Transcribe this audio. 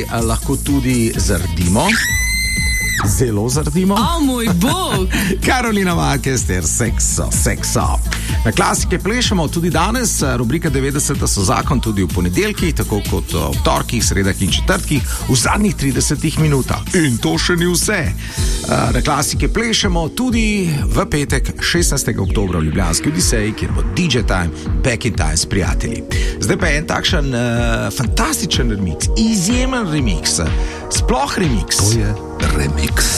lahko tudi zardimo. Zelo zardimo. O moj bog! Karolina Makester, sekso. Na klasike plešemo tudi danes, rubrika 90 so zakon tudi v ponedeljkih, tako kot v torkih, sredah in četrtkih, v zadnjih 30 minutah. In to še ni vse. Na klasike plešemo tudi v petek, 16. oktobra v Ljubljanski Odiseji, kjer bo DJ Time, Back in Time s prijatelji. Zdaj pa je en takšen fantastičen remix, izjemen remix, sploh remix. To je remix.